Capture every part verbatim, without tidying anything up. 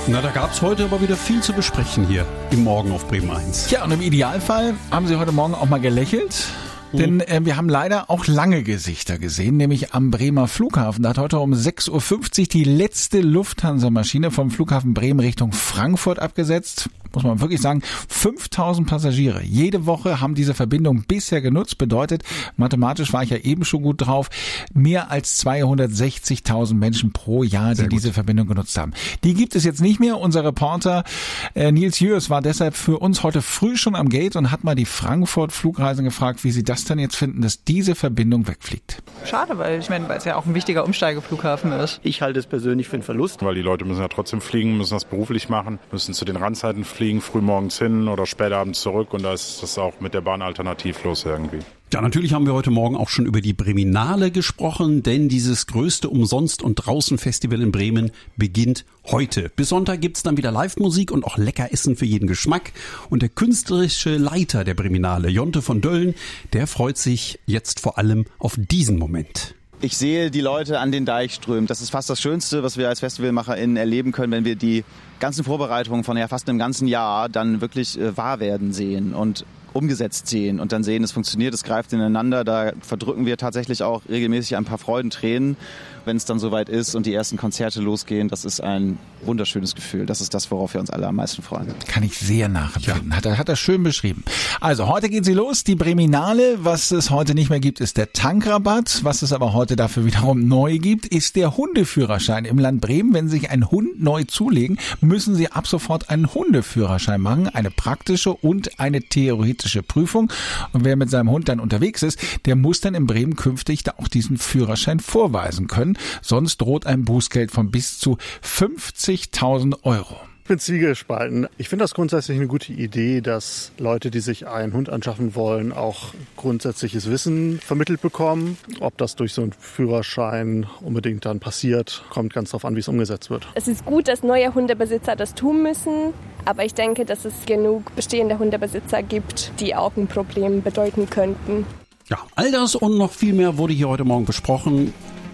Na, da gab es heute aber wieder viel zu besprechen hier im Morgen auf Bremen eins. Ja, und im Idealfall haben Sie heute Morgen auch mal gelächelt. Denn äh, wir haben leider auch lange Gesichter gesehen, nämlich am Bremer Flughafen. Da hat heute um sechs Uhr fünfzig die letzte Lufthansa-Maschine vom Flughafen Bremen Richtung Frankfurt abgesetzt. Muss man wirklich sagen, fünftausend Passagiere. Jede Woche haben diese Verbindung bisher genutzt. Bedeutet, mathematisch war ich ja eben schon gut drauf, mehr als zweihundertsechzigtausend Menschen pro Jahr, die diese Verbindung genutzt haben. Die gibt es jetzt nicht mehr. Unser Reporter äh, Nils Jörs war deshalb für uns heute früh schon am Gate und hat mal die Frankfurt-Flugreisen gefragt, wie sie das dann jetzt finden, dass diese Verbindung wegfliegt. Schade, weil ich meine, weil es ja auch ein wichtiger Umsteigeflughafen ist. Ich halte es persönlich für einen Verlust. Weil die Leute müssen ja trotzdem fliegen, müssen das beruflich machen, müssen zu den Randzeiten fliegen, frühmorgens hin oder spätabends zurück und da ist das auch mit der Bahn alternativlos irgendwie. Ja, natürlich haben wir heute Morgen auch schon über die Breminale gesprochen, denn dieses größte Umsonst- und Draußen-Festival in Bremen beginnt heute. Bis Sonntag gibt's dann wieder Live-Musik und auch lecker Essen für jeden Geschmack. Und der künstlerische Leiter der Breminale, Jonte von Döllen, der freut sich jetzt vor allem auf diesen Moment. Ich sehe die Leute an den Deich strömen. Das ist fast das Schönste, was wir als FestivalmacherInnen erleben können, wenn wir die ganzen Vorbereitungen von ja fast einem ganzen Jahr dann wirklich äh, wahr werden sehen und umgesetzt sehen und dann sehen, es funktioniert, es greift ineinander. Da verdrücken wir tatsächlich auch regelmäßig ein paar Freudentränen, wenn es dann soweit ist und die ersten Konzerte losgehen. Das ist ein wunderschönes Gefühl. Das ist das, worauf wir uns alle am meisten freuen. Kann ich sehr nachempfinden. Ja. Hat er, hat er schön beschrieben. Also, heute geht sie los, die Breminale. Was es heute nicht mehr gibt, ist der Tankrabatt. Was es aber heute dafür wiederum neu gibt, ist der Hundeführerschein im Land Bremen. Wenn Sie sich einen Hund neu zulegen, müssen Sie ab sofort einen Hundeführerschein machen. Eine praktische und eine theoretische Prüfung. Und wer mit seinem Hund dann unterwegs ist, der muss dann in Bremen künftig da auch diesen Führerschein vorweisen können. Sonst droht ein Bußgeld von bis zu fünfzigtausend Euro. Ich bin zwiegespalten. Ich finde das grundsätzlich eine gute Idee, dass Leute, die sich einen Hund anschaffen wollen, auch grundsätzliches Wissen vermittelt bekommen. Ob das durch so einen Führerschein unbedingt dann passiert, kommt ganz darauf an, wie es umgesetzt wird. Es ist gut, dass neue Hundebesitzer das tun müssen, aber ich denke, dass es genug bestehende Hundebesitzer gibt, die auch ein Problem bedeuten könnten. Ja, all das und noch viel mehr wurde hier heute Morgen besprochen.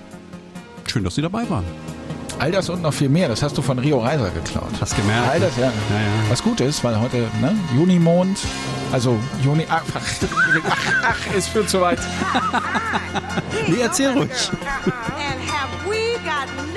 Schön, dass Sie dabei waren. All das und noch viel mehr, das hast du von Rio Reiser geklaut. Hast gemerkt? All das, ja. Ja, ja. Was gut ist, weil heute, ne, Junimond, also Juni, ach, ach, ach, es führt zu weit. Nee, erzähl ruhig. And have we got